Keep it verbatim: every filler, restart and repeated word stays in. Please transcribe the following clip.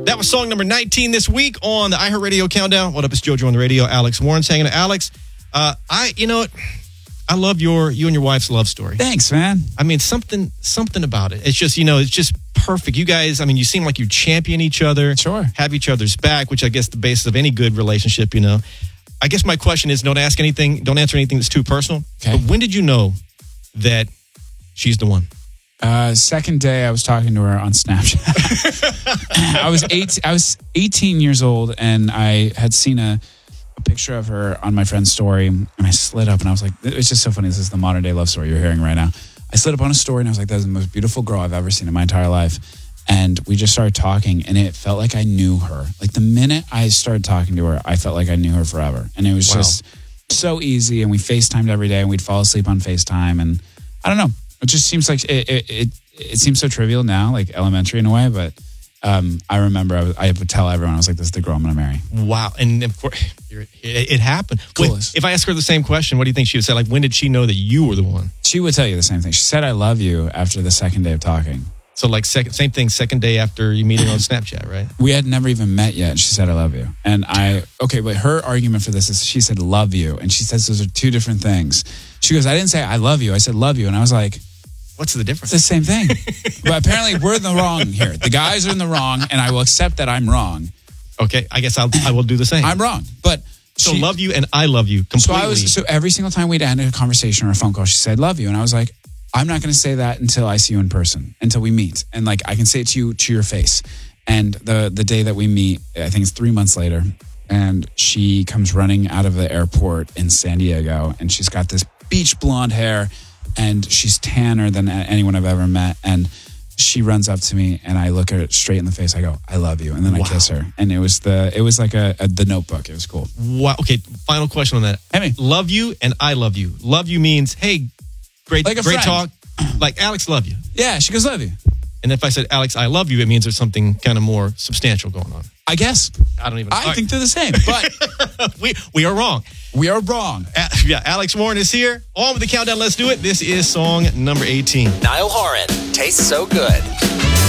That was song number nineteen this week on the iHeartRadio Countdown. What up, it's JoJo on the radio. Alex Warren's hanging out. Alex, uh, I, you know what? I love your, you and your wife's love story. Thanks, man. I mean, something, something about it. It's just, you know, it's just perfect. You guys, I mean, you seem like you champion each other. Sure. Have each other's back, which I guess the basis of any good relationship, you know. I guess my question is, don't ask anything, don't answer anything that's too personal. Okay. But when did you know that she's the one? Uh, second day, I was talking to her on Snapchat. I was eight. I was eighteen years old, and I had seen a, a picture of her on my friend's story, and I slid up, and I was like, "It's just so funny. This is the modern day love story you're hearing right now." I slid up on a story, and I was like, "That's the most beautiful girl I've ever seen in my entire life." And we just started talking, and it felt like I knew her. Like the minute I started talking to her, I felt like I knew her forever, and it was Wow. just so easy. And we FaceTimed every day, and we'd fall asleep on FaceTime, and I don't know. It just seems like it, it, it, it seems so trivial now, like elementary in a way. But um, I remember I, was, I would tell everyone, I was like, this is the girl I'm going to marry. Wow. And of course, you're, it, it happened. Wait, Coolest. if I ask her the same question, what do you think she would say? Like, when did she know that you were the one? She would tell you the same thing. She said, I love you after the second day of talking. So like second, same thing, second day after you meeting on Snapchat, right? We had never even met yet. And she said, I love you. And I, okay, but her argument for this is she said, love you. And she says those are two different things. She goes, I didn't say I love you. I said, love you. And I was like, What's the difference? it's the same thing. But apparently we're in the wrong here. The guys are in the wrong, and I will accept that I'm wrong. Okay, I guess I'll, I will do the same. I'm wrong. But so she, love you and I love you completely. So I was, so every single time we'd end a conversation or a phone call, she said, love you. And I was like, I'm not going to say that until I see you in person, until we meet. And like, I can say it to you, to your face. And the, the day that we meet, I think it's three months later, and she comes running out of the airport in San Diego, and she's got this beach blonde hair, and she's tanner than anyone I've ever met. And she runs up to me, and I look her straight in the face. I go, I love you. And then Wow. I kiss her. And it was the, it was like a, a the Notebook. It was cool. Wow. Okay, final question on that. Hey, me. Love you and I love you. Love you means, hey, great, Like a great friend. talk. Like, Alex, love you. Yeah, she goes, love you. And if I said, Alex, I love you, it means there's something kind of more substantial going on. I guess. I don't even I all think they're the same, but right. we, we are wrong. we are wrong. Uh, yeah, Alex Warren is here. On with the countdown. Let's do it. This is song number eighteen. Niall Horan tastes so good.